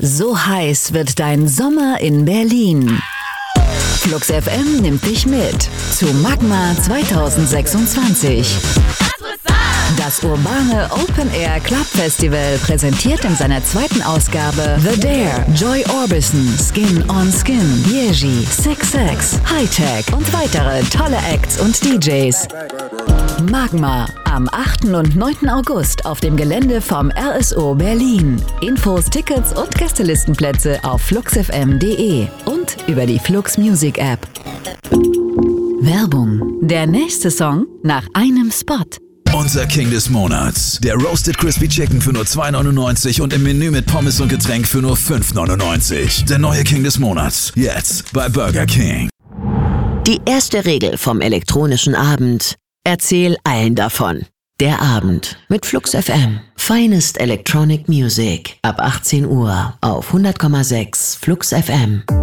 So heiß wird dein Sommer in Berlin. Flux FM nimmt dich mit zu Magma 2026. Das urbane Open-Air Club Festival präsentiert in seiner zweiten Ausgabe The Dare, Joy Orbison, Skin on Skin, Yeji, Six Sex, Hightech und weitere tolle Acts und DJs. Magma am 8. und 9. August auf dem Gelände vom RSO Berlin. Infos, Tickets und Gästelistenplätze auf fluxfm.de und über die Flux Music App. Werbung. Der nächste Song nach einem Spot. Unser King des Monats. Der Roasted Crispy Chicken für nur $2,99 und im Menü mit Pommes und Getränk für nur $5,99. Der neue King des Monats. Jetzt bei Burger King. Die erste Regel vom elektronischen Abend. Erzähl allen davon. Der Abend mit Flux FM. Finest Electronic Music. Ab 18 Uhr auf 100,6 Flux FM.